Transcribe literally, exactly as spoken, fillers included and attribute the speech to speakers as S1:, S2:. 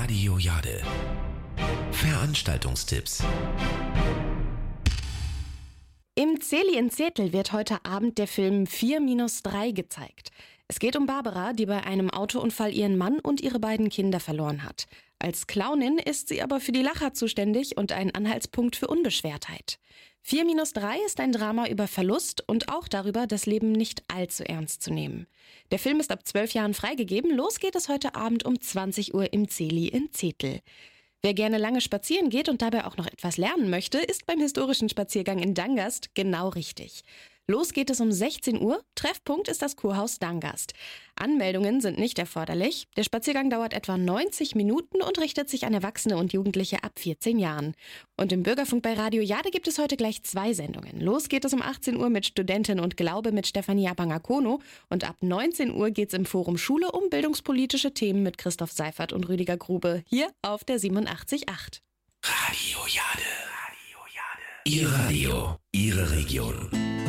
S1: Radio Jade. Veranstaltungstipps.
S2: Im Zeli in Zetel wird heute Abend der Film vier minus drei gezeigt. Es geht um Barbara, die bei einem Autounfall ihren Mann und ihre beiden Kinder verloren hat. Als Clownin ist sie aber für die Lacher zuständig und ein Anhaltspunkt für Unbeschwertheit. vier minus drei ist ein Drama über Verlust und auch darüber, das Leben nicht allzu ernst zu nehmen. Der Film ist ab zwölf Jahren freigegeben. Los geht es heute Abend um zwanzig Uhr im Zeli in Zetel. Wer gerne lange spazieren geht und dabei auch noch etwas lernen möchte, ist beim historischen Spaziergang in Dangast genau richtig. Los geht es um sechzehn Uhr. Treffpunkt ist das Kurhaus Dangast. Anmeldungen sind nicht erforderlich. Der Spaziergang dauert etwa neunzig Minuten und richtet sich an Erwachsene und Jugendliche ab vierzehn Jahren. Und im Bürgerfunk bei Radio Jade gibt es heute gleich zwei Sendungen. Los geht es um achtzehn Uhr mit Studentin und Glaube mit Stefanie Abangakono und ab neunzehn Uhr geht es im Forum Schule um bildungspolitische Themen mit Christoph Seifert und Rüdiger Grube, hier auf der siebenundachtzig Komma acht.
S1: Radio Jade. Radio Jade. Ihr Radio, Ihre Region.